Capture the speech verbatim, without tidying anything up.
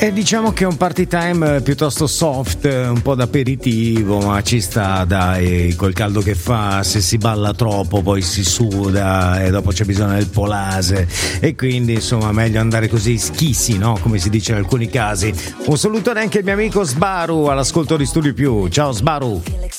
E diciamo che è un party time piuttosto soft, un po' d'aperitivo, ma ci sta, dai, col caldo che fa, se si balla troppo poi si suda e dopo c'è bisogno del polase e quindi insomma meglio andare così schissi, no? Come si dice in alcuni casi. Un saluto anche al mio amico Sbaru all'ascolto di Studio Più. Ciao Sbaru.